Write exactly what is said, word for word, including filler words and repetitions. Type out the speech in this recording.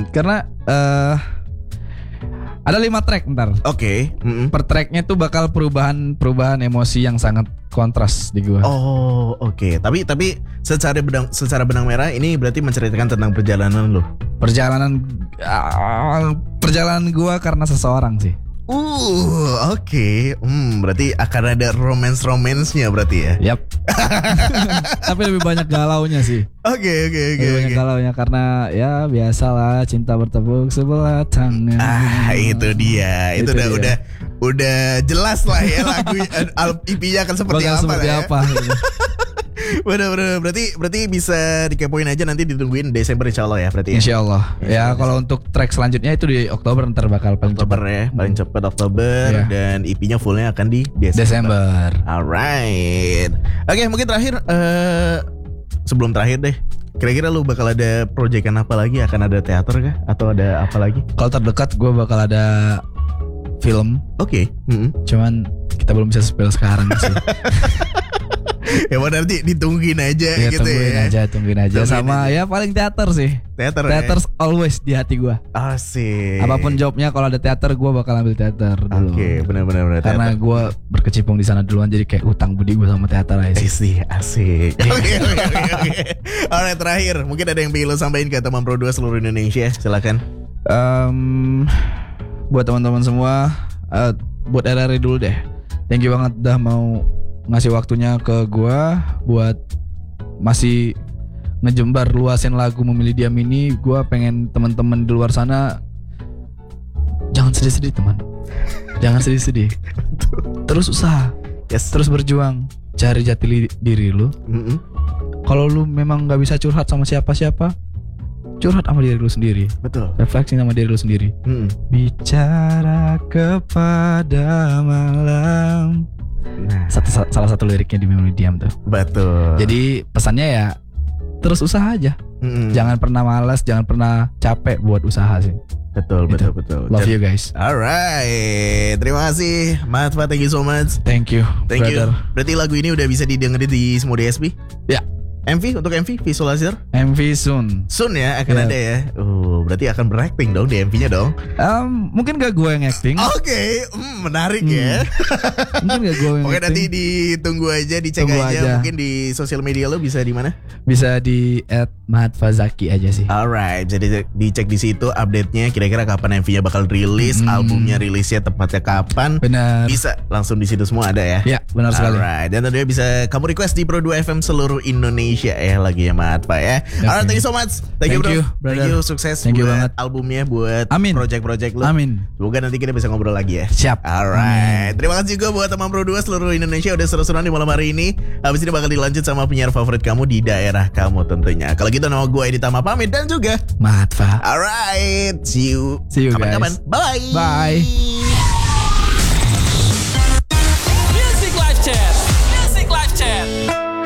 Karena uh, ada lima track ntar. Oke. Okay. Mm-hmm. Per tracknya tuh bakal perubahan-perubahan emosi yang sangat kontras di gua. Oh, oke. Okay. Tapi tapi secara benang secara benang merah ini berarti menceritakan tentang perjalanan lo. Perjalanan uh, perjalanan gua karena seseorang sih. Uh, oke. Okay. Hmm, berarti akan ada romance-romance-nya berarti ya. Yap. Tapi lebih banyak galaunya sih. Oke, oke, oke. Lebih banyak galaunya karena ya biasalah cinta bertepuk sebelah tangan. Ah, itu dia. Itu, itu udah dia. udah udah jelas lah ya lagu E P-nya akan seperti bakal apa seperti ya. apa gitu. Bener-bener berarti berarti bisa dikepoin aja, nanti ditungguin Desember insyaallah ya berarti ya. Insyaallah. Ya kalau untuk track selanjutnya itu di Oktober ntar bakal paling Oktober cepat ya, paling cepat Oktober yeah. Dan E P-nya fullnya akan di Desember. Desember. Alright. Oke, mungkin terakhir uh, sebelum terakhir deh. Kira-kira lu bakal ada proyekan apa lagi? Akan ada teater kah? Atau ada apa lagi? Kalau terdekat gue bakal ada film. Oke. Okay. Mm-hmm. Cuman kita belum bisa spill sekarang sih. Ya nanti ditungguin aja ya, gitu tungguin ya. aja, tungguin aja. Tungguin Sama aja. Ya paling teater sih. Teater. Teater ya? Always di hati gue. Asik. Apapun jobnya, kalau ada teater gue bakal ambil teater dulu. Oke, okay, benar-benar. Karena gue berkecimpung di sana duluan, jadi kayak utang budi gue sama teater aja Asik, sih. asik. Oke, oke, oke. Alright, terakhir mungkin ada yang pengen lo sampaikan ke teman Pro dua seluruh Indonesia, silakan. Um, buat teman-teman semua, uh, buat R R I dulu deh. Thank you banget udah mau ngasih waktunya ke gue buat masih ngejembar luasin lagu Memilih Diam ini. Gue pengen teman-teman di luar sana jangan sedih-sedih teman, jangan sedih-sedih, terus usaha, yes. Terus berjuang, cari jati li- diri lu. Mm-hmm. Kalau lu memang nggak bisa curhat sama siapa-siapa, curhat sama diri lu sendiri. Betul. Refleksi sama diri lu sendiri. Mm-hmm. Bicara kepada malam. Nah, satu, salah satu liriknya di Memilih Diam tuh. Betul. Jadi pesannya ya terus usaha aja. Mm-hmm. Jangan pernah malas, jangan pernah capek buat usaha sih. Betul, gitu. betul, betul. Love you guys. Alright, terima kasih Matfa, thank you so much. Thank you, thank brother. you. Berarti lagu ini udah bisa didengerin di semua D S P? Ya. M V, untuk M V visualizer? M V soon. Soon ya, akan yeah. ada ya. Uh, berarti akan berakting dong di M V-nya dong. Um, mungkin gak gue yang acting. Oke, okay. mm, menarik hmm. ya. Mungkin gak gue yang Oke, acting. nanti ditunggu aja, dicek aja. aja. Mungkin di sosial media lo bisa di mana? Bisa di at matfazaki aja sih. Alright, jadi dicek di situ update-nya. Kira-kira kapan M V-nya bakal rilis, hmm. albumnya rilisnya tepatnya kapan? Benar. Bisa langsung di situ semua ada ya. Ya, benar sekali. Alright, dan tentunya bisa kamu request di Pro dua F M seluruh Indonesia ya lagi ya. Matfa ya. Okay. Alright, thank you so much. Thank, thank you bro. You, brother. Thank you, sukses thank buat you banget. albumnya, buat Amin. project-project lo. Amin. Semoga nanti kita bisa ngobrol lagi ya. Siap. Alright. Amin. Terima kasih juga buat teman Pro dua seluruh Indonesia udah seru-seruan di malam hari ini. Habis ini bakal dilanjut sama penyiar favorit kamu di daerah kamu tentunya. Kalau gitu nama gue Editama pamit dan juga Matfa. Alright, see you. See you Kapan-kapan. guys. Bye. Bye.